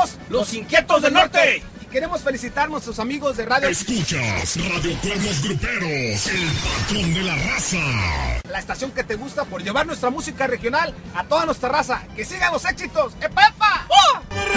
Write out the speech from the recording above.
Somos los Inquietos del Norte. Y queremos felicitar a nuestros amigos de Radio... Escuchas Radio Cuernos Gruperos, el patrón de la raza. La estación que te gusta por llevar nuestra música regional a toda nuestra raza. ¡Que sigan los éxitos! ¡Epa, epa! ¡Oh!